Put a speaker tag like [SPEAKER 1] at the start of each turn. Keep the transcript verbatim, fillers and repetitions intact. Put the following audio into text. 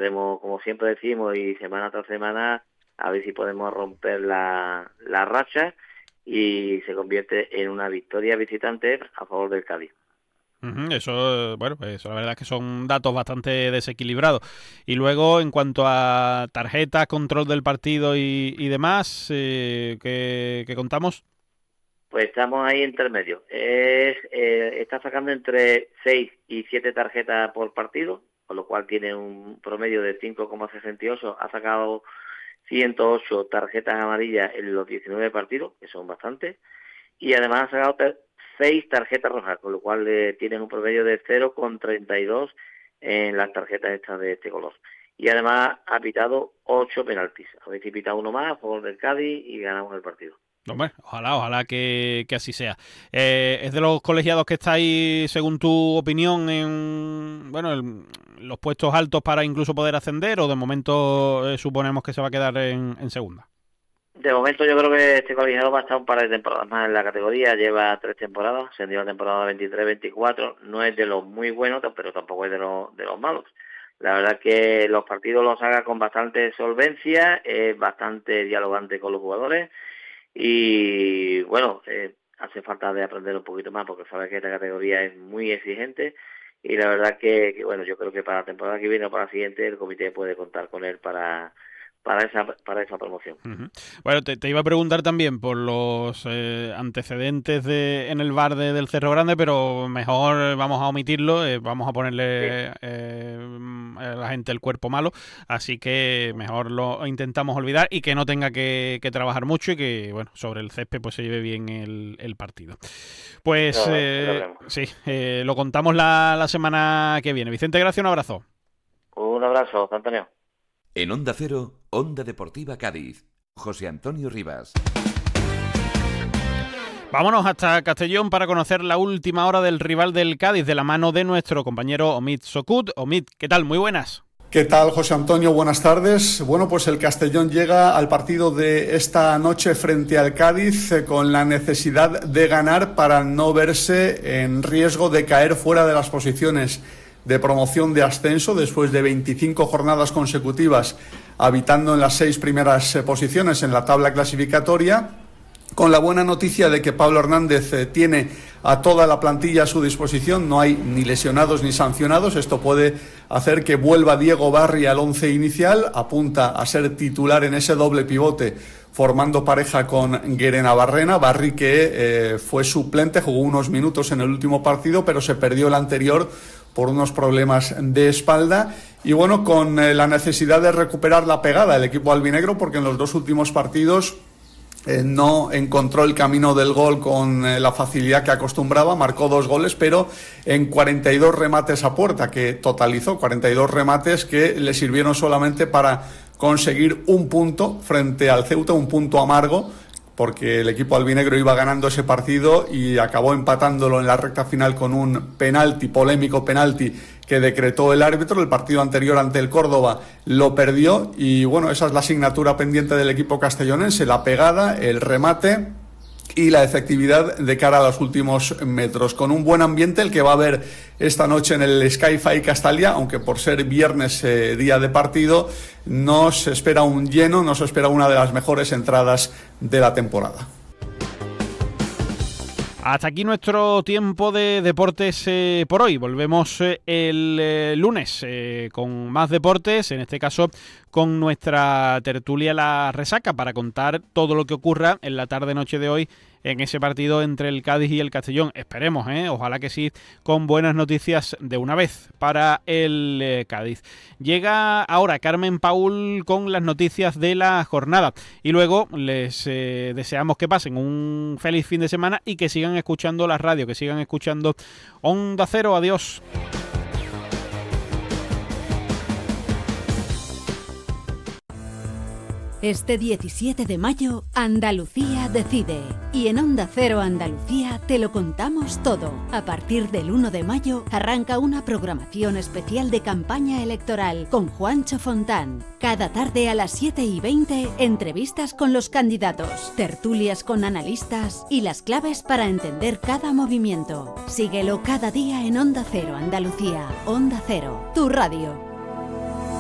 [SPEAKER 1] esperemos, como siempre decimos, y semana tras semana, a ver si podemos romper la, la racha y se convierte en una victoria visitante a favor del Cádiz.
[SPEAKER 2] Uh-huh, eso, bueno, eso la verdad es que son datos bastante desequilibrados. Y luego, en cuanto a tarjetas, control del partido y, y demás, eh, ¿qué, qué contamos?
[SPEAKER 1] Pues estamos ahí intermedio. Es, eh, está sacando entre seis y siete tarjetas por partido, con lo cual tiene un promedio de cinco coma sesenta y ocho. Ha sacado ciento ocho tarjetas amarillas en los diecinueve partidos, que son bastantes, y además ha sacado seis tarjetas rojas, con lo cual eh, tienen un promedio de cero coma treinta y dos en las tarjetas estas de este color. Y además ha pitado ocho penaltis. A ver si pita uno más a favor del Cádiz y ganamos el partido.
[SPEAKER 2] Hombre, ojalá, ojalá que, que así sea. Eh, ¿Es de los colegiados que estáis, según tu opinión, en bueno, el, los puestos altos para incluso poder ascender, o de momento eh, suponemos que se va a quedar en, en segunda?
[SPEAKER 1] De momento yo creo que este colegiado va a estar un par de temporadas más en la categoría, lleva tres temporadas, se dio la temporada veintitrés veinticuatro, no es de los muy buenos, pero tampoco es de los, de los malos. La verdad que los partidos los haga con bastante solvencia, es bastante dialogante con los jugadores y bueno, eh, hace falta de aprender un poquito más porque sabe que esta categoría es muy exigente y la verdad que, que bueno, yo creo que para la temporada que viene o para la siguiente el comité puede contar con él para... para esa para esa promoción.
[SPEAKER 2] Uh-huh. Bueno, te, te iba a preguntar también por los eh, antecedentes de en el bar de, del Cerro Grande, pero mejor vamos a omitirlo, eh, vamos a ponerle sí. eh, a la gente el cuerpo malo, así que mejor lo intentamos olvidar y que no tenga que, que trabajar mucho y que, bueno, sobre el césped pues se lleve bien el, el partido. Pues no, eh, no sí, eh, lo contamos la, la semana que viene. Vicente, gracias, un abrazo.
[SPEAKER 1] Un abrazo, Antonio.
[SPEAKER 3] En Onda Cero, Onda Deportiva Cádiz, José Antonio Rivas.
[SPEAKER 2] Vámonos hasta Castellón para conocer la última hora del rival del Cádiz de la mano de nuestro compañero Omid Sokut. Omid, ¿qué tal? Muy buenas.
[SPEAKER 4] ¿Qué tal, José Antonio? Buenas tardes. Bueno, pues el Castellón llega al partido de esta noche frente al Cádiz eh, con la necesidad de ganar para no verse en riesgo de caer fuera de las posiciones de promoción de ascenso después de veinticinco jornadas consecutivas habitando en las seis primeras eh, posiciones en la tabla clasificatoria, con la buena noticia de que Pablo Hernández eh, tiene a toda la plantilla a su disposición, no hay ni lesionados ni sancionados. Esto puede hacer que vuelva Diego Barri al once inicial, apunta a ser titular en ese doble pivote formando pareja con Guerena Barrena. Barri que eh, fue suplente, jugó unos minutos en el último partido pero se perdió el anterior por unos problemas de espalda y bueno, con eh, la necesidad de recuperar la pegada el equipo albinegro, porque en los dos últimos partidos eh, no encontró el camino del gol con eh, la facilidad que acostumbraba, marcó dos goles pero en cuarenta y dos remates a puerta que totalizó, cuarenta y dos remates que le sirvieron solamente para conseguir un punto frente al Ceuta, un punto amargo, porque el equipo albinegro iba ganando ese partido y acabó empatándolo en la recta final con un penalti, polémico penalti que decretó el árbitro. El partido anterior ante el Córdoba lo perdió y bueno, esa es la asignatura pendiente del equipo castellonense, la pegada, el remate y la efectividad de cara a los últimos metros, con un buen ambiente el que va a haber esta noche en el Sky-Fi Castalia, aunque por ser viernes eh, día de partido no se espera un lleno, no se espera una de las mejores entradas de la temporada.
[SPEAKER 2] Hasta aquí nuestro tiempo de deportes eh, por hoy. Volvemos eh, el eh, lunes eh, con más deportes, en este caso con nuestra tertulia La Resaca, para contar todo lo que ocurra en la tarde-noche de hoy en ese partido entre el Cádiz y el Castellón. Esperemos, ¿eh? Ojalá que sí, con buenas noticias de una vez para el eh, Cádiz. Llega ahora Carmen Paul con las noticias de la jornada y luego les eh, deseamos que pasen un feliz fin de semana y que sigan escuchando la radio, que sigan escuchando Onda Cero. Adiós.
[SPEAKER 5] Este diecisiete de mayo, Andalucía decide. Y en Onda Cero Andalucía te lo contamos todo. A partir del uno de mayo arranca una programación especial de campaña electoral con Juancho Fontán. Cada tarde a las siete y veinte, entrevistas con los candidatos, tertulias con analistas y las claves para entender cada movimiento. Síguelo cada día en Onda Cero Andalucía. Onda Cero, tu radio.